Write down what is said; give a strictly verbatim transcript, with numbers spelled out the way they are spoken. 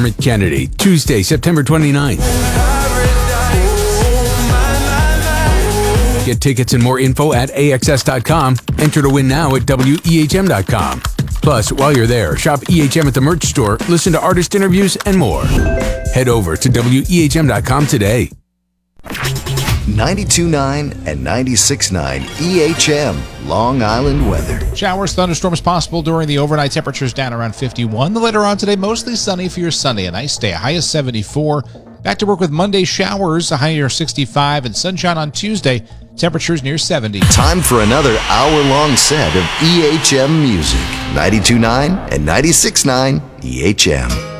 Dermot Kennedy, Tuesday, September twenty-ninth. Get tickets and more info at A X S dot com. Enter to win now at W E H M dot com. Plus, while you're there, shop E H M at the merch store, listen to artist interviews, and more. Head over to W E H M dot com today. ninety-two point nine and ninety-six point nine E H M, Long Island weather. Showers, thunderstorms possible during the overnight. Temperatures down around fifty-one. The later on today, mostly sunny for your Sunday. A nice day, a high of seventy-four. Back to work with Monday showers, a high of sixty-five, and sunshine on Tuesday. Temperatures near seventy. Time for another hour-long set of E H M music. ninety-two point nine and ninety-six point nine E H M.